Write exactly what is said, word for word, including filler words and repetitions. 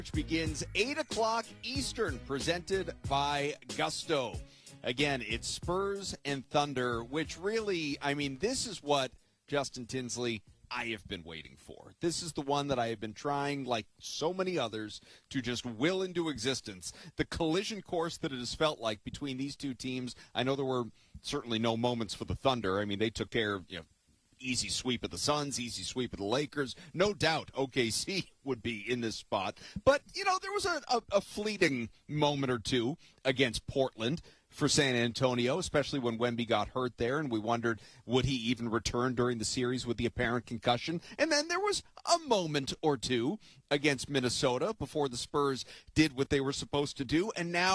Which begins eight o'clock Eastern, presented by Gusto. Again, it's Spurs and Thunder, which really, I mean, this is what, Justin Tinsley, I have been waiting for. This is the one that I have been trying, like so many others, to just will into existence. The collision course that it has felt like between these two teams. I know there were certainly no moments for the Thunder. I mean, they took care of, you know, easy sweep of the Suns, easy sweep of the Lakers. No doubt O K C would be in this spot. But, you know, there was a, a, a fleeting moment or two against Portland for San Antonio, especially when Wemby got hurt there, and we wondered, would he even return during the series with the apparent concussion? And then there was a moment or two against Minnesota before the Spurs did what they were supposed to do, and now